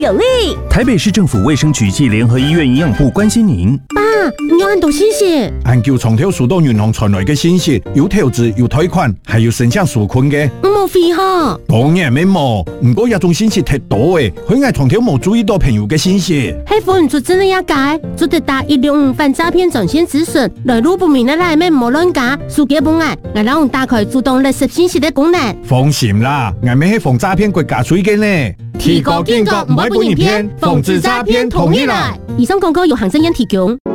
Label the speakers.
Speaker 1: 有力。
Speaker 2: 台北市政府卫生局暨联合医院营养部关心您。
Speaker 1: 爸，你有很多信息。
Speaker 3: 按照从條數到銀行傳來嘅信息，有投資、有貸款，還有申請紓困嘅。
Speaker 1: 冇費哈？
Speaker 3: 當然免冇，不過一種信息太多誒，可能從條冇注意到朋友嘅信息。
Speaker 1: 係否做真嘅一解，做得打165反詐騙專線諮詢，來路不明嘅內面冇亂假，數據本案，我讓打開主動垃圾信息嘅功能。
Speaker 3: 放心啦，我們係防詐騙國家水嘅呢。
Speaker 1: 提高警覺，唔會被騙，防止詐騙同起來。以上廣告由行政院提供。